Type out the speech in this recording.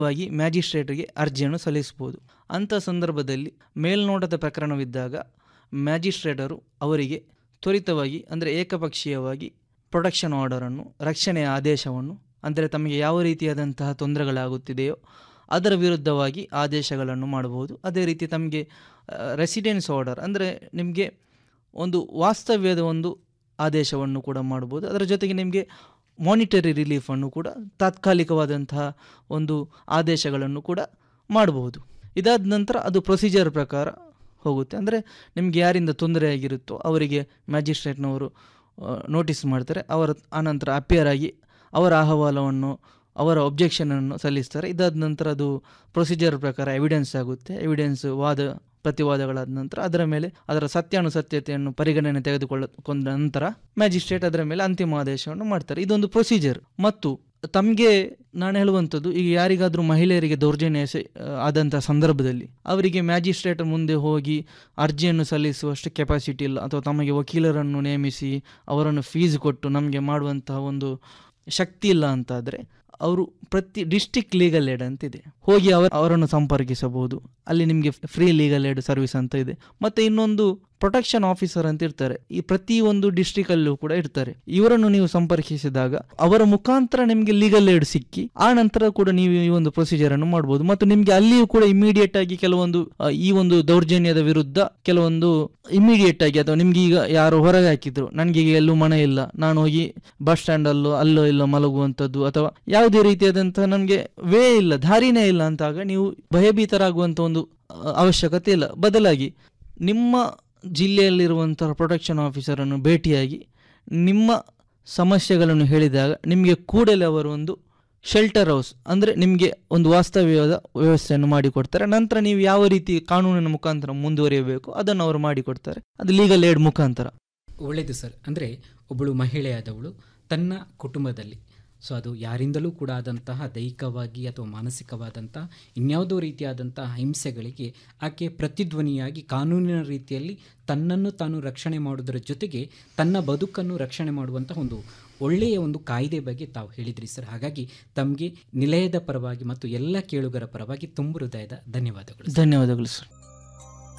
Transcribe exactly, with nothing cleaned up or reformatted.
ವಾಗಿ ಮ್ಯಾಜಿಸ್ಟ್ರೇಟ್ಗೆ ಅರ್ಜಿಯನ್ನು ಸಲ್ಲಿಸಬಹುದು. ಅಂಥ ಸಂದರ್ಭದಲ್ಲಿ ಮೇಲ್ನೋಟದ ಪ್ರಕರಣವಿದ್ದಾಗ ಮ್ಯಾಜಿಸ್ಟ್ರೇಟರು ಅವರಿಗೆ ತ್ವರಿತವಾಗಿ ಅಂದರೆ ಏಕಪಕ್ಷೀಯವಾಗಿ ಪ್ರೊಟೆಕ್ಷನ್ ಆರ್ಡರನ್ನು, ರಕ್ಷಣೆಯ ಆದೇಶವನ್ನು, ಅಂದರೆ ತಮಗೆ ಯಾವ ರೀತಿಯಾದಂತಹ ತೊಂದರೆಗಳಾಗುತ್ತಿದೆಯೋ ಅದರ ವಿರುದ್ಧವಾಗಿ ಆದೇಶಗಳನ್ನು ಮಾಡಬಹುದು. ಅದೇ ರೀತಿ ತಮಗೆ ರೆಸಿಡೆನ್ಸ್ ಆರ್ಡರ್ ಅಂದರೆ ನಿಮಗೆ ಒಂದು ವಾಸ್ತವ್ಯದ ಒಂದು ಆದೇಶವನ್ನು ಕೂಡ ಮಾಡ್ಬೋದು. ಅದರ ಜೊತೆಗೆ ನಿಮಗೆ ಮಾನಿಟರಿ ರಿಲೀಫನ್ನು ಕೂಡ ತಾತ್ಕಾಲಿಕವಾದಂತಹ ಒಂದು ಆದೇಶಗಳನ್ನು ಕೂಡ ಮಾಡಬಹುದು. ಇದಾದ ನಂತರ ಅದು ಪ್ರೊಸೀಜರ್ ಪ್ರಕಾರ ಹೋಗುತ್ತೆ. ಅಂದರೆ ನಿಮಗೆ ಯಾರಿಂದ ತೊಂದರೆ ಆಗಿರುತ್ತೋ ಅವರಿಗೆ ಮ್ಯಾಜಿಸ್ಟ್ರೇಟ್ನವರು ನೋಟಿಸ್ ಮಾಡ್ತಾರೆ. ಅವರ ಆನಂತರ ಅಪಿಯರ್ ಆಗಿ ಅವರ ಅಹವಾಲವನ್ನು, ಅವರ ಒಬ್ಜೆಕ್ಷನನ್ನು ಸಲ್ಲಿಸ್ತಾರೆ. ಇದಾದ ನಂತರ ಅದು ಪ್ರೊಸೀಜರ್ ಪ್ರಕಾರ ಎವಿಡೆನ್ಸ್ ಆಗುತ್ತೆ. ಎವಿಡೆನ್ಸ್ ವಾದ ಪ್ರತಿವಾದಗಳಾದ ನಂತರ ಅದರ ಮೇಲೆ ಅದರ ಸತ್ಯಾನುಸತ್ಯತೆಯನ್ನು ಪರಿಗಣನೆ ತೆಗೆದುಕೊಳ್ಳಕೊಂಡ ನಂತರ ಮ್ಯಾಜಿಸ್ಟ್ರೇಟ್ ಅದರ ಮೇಲೆ ಅಂತಿಮ ಆದೇಶವನ್ನು ಮಾಡ್ತಾರೆ. ಇದೊಂದು ಪ್ರೊಸೀಜರ್. ಮತ್ತು ತಮಗೆ ನಾನು ಹೇಳುವಂಥದ್ದು, ಈಗ ಯಾರಿಗಾದರೂ ಮಹಿಳೆಯರಿಗೆ ದೌರ್ಜನ್ಯ ಆದಂಥ ಸಂದರ್ಭದಲ್ಲಿ ಅವರಿಗೆ ಮ್ಯಾಜಿಸ್ಟ್ರೇಟ್ ಮುಂದೆ ಹೋಗಿ ಅರ್ಜಿಯನ್ನು ಸಲ್ಲಿಸುವಷ್ಟು ಕೆಪಾಸಿಟಿ ಇಲ್ಲ, ಅಥವಾ ತಮಗೆ ವಕೀಲರನ್ನು ನೇಮಿಸಿ ಅವರನ್ನು ಫೀಸ್ ಕೊಟ್ಟು ನಮಗೆ ಮಾಡುವಂತಹ ಒಂದು ಶಕ್ತಿ ಇಲ್ಲ ಅಂತಾದರೆ ಅವರು ಪ್ರತಿ ಡಿಸ್ಟ್ರಿಕ್ಟ್ ಲೀಗಲ್ ಏಡ್ ಅಂತಿದೆ, ಹೋಗಿ ಅವರ ಅವರನ್ನು ಸಂಪರ್ಕಿಸಬಹುದು. ಅಲ್ಲಿ ನಿಮಗೆ ಫ್ರೀ ಲೀಗಲ್ ಏಡ್ ಸರ್ವಿಸ್ ಅಂತ ಇದೆ. ಮತ್ತು ಇನ್ನೊಂದು ಪ್ರೊಟೆಕ್ಷನ್ ಆಫೀಸರ್ ಅಂತ ಇರ್ತಾರೆ, ಈ ಪ್ರತಿ ಒಂದು ಡಿಸ್ಟ್ರಿಕ್ಟಲ್ಲೂ ಕೂಡ ಇರ್ತಾರೆ. ಇವರನ್ನು ನೀವು ಸಂಪರ್ಕಿಸಿದಾಗ ಅವರ ಮುಖಾಂತರ ನಿಮಗೆ ಲೀಗಲ್ ಏಡ್ ಸಿಕ್ಕಿ ಆ ನಂತರ ಕೂಡ ನೀವು ಈ ಒಂದು ಪ್ರೊಸೀಜರ್ ಅನ್ನು ಮಾಡಬಹುದು. ಮತ್ತು ನಿಮಗೆ ಅಲ್ಲಿಯೂ ಕೂಡ ಇಮಿಡಿಯೇಟ್ ಆಗಿ ಕೆಲವೊಂದು ಈ ಒಂದು ದೌರ್ಜನ್ಯದ ವಿರುದ್ಧ ಕೆಲವೊಂದು ಇಮಿಡಿಯೇಟ್ ಆಗಿ, ಅಥವಾ ನಿಮ್ಗೆ ಈಗ ಯಾರು ಹೊರಗೆ ಹಾಕಿದ್ರು, ನನಗೆ ಈಗ ಎಲ್ಲೂ ಮನೆ ಇಲ್ಲ, ನಾನು ಹೋಗಿ ಬಸ್ ಸ್ಟ್ಯಾಂಡ್ ಅಲ್ಲೋ ಅಲ್ಲೋ ಇಲ್ಲೋ ಮಲಗುವಂಥದ್ದು, ಅಥವಾ ಯಾವುದೇ ರೀತಿಯಾದಂತಹ ನನಗೆ ವೇ ಇಲ್ಲ, ದಾರಿನೇ ಇಲ್ಲ ಅಂತಾಗ ನೀವು ಭಯಭೀತರಾಗುವಂಥ ಒಂದು ಅವಶ್ಯಕತೆ ಇಲ್ಲ. ಬದಲಾಗಿ ನಿಮ್ಮ ಜಿಲ್ಲೆಯಲ್ಲಿರುವಂತಹ ಪ್ರೊಟೆಕ್ಷನ್ ಆಫೀಸರನ್ನು ಭೇಟಿಯಾಗಿ ನಿಮ್ಮ ಸಮಸ್ಯೆಗಳನ್ನು ಹೇಳಿದಾಗ ನಿಮಗೆ ಕೂಡಲೇ ಅವರು ಒಂದು ಶೆಲ್ಟರ್ ಹೌಸ್ ಅಂದರೆ ನಿಮಗೆ ಒಂದು ವಾಸ್ತವ್ಯದ ವ್ಯವಸ್ಥೆಯನ್ನು ಮಾಡಿಕೊಡ್ತಾರೆ. ನಂತರ ನೀವು ಯಾವ ರೀತಿ ಕಾನೂನಿನ ಮುಖಾಂತರ ಮುಂದುವರಿಯಬೇಕು ಅದನ್ನು ಅವರು ಮಾಡಿಕೊಡ್ತಾರೆ, ಅದು ಲೀಗಲ್ ಏಡ್ ಮುಖಾಂತರ. ಒಳ್ಳೆಯದು ಸರ್. ಅಂದರೆ ಒಬ್ಬಳು ಮಹಿಳೆಯಾದವಳು ತನ್ನ ಕುಟುಂಬದಲ್ಲಿ, ಸೊ ಅದು ಯಾರಿಂದಲೂ ಕೂಡ ಆದಂತಹ ದೈಹಿಕವಾಗಿ ಅಥವಾ ಮಾನಸಿಕವಾದಂತಹ ಇನ್ಯಾವುದೋ ರೀತಿಯಾದಂತಹ ಹಿಂಸೆಗಳಿಗೆ ಆಕೆ ಪ್ರತಿಧ್ವನಿಯಾಗಿ ಕಾನೂನಿನ ರೀತಿಯಲ್ಲಿ ತನ್ನನ್ನು ತಾನು ರಕ್ಷಣೆ ಮಾಡುವುದರ ಜೊತೆಗೆ ತನ್ನ ಬದುಕನ್ನು ರಕ್ಷಣೆ ಮಾಡುವಂತಹ ಒಂದು ಒಳ್ಳೆಯ ಒಂದು ಕಾಯ್ದೆ ಬಗ್ಗೆ ತಾವು ಹೇಳಿದ್ರಿ ಸರ್. ಹಾಗಾಗಿ ತಮಗೆ ನಿಲಯದ ಪರವಾಗಿ ಮತ್ತು ಎಲ್ಲ ಕೇಳುಗರ ಪರವಾಗಿ ತುಂಬ ಹೃದಯದ ಧನ್ಯವಾದಗಳು. ಧನ್ಯವಾದಗಳು ಸರ್.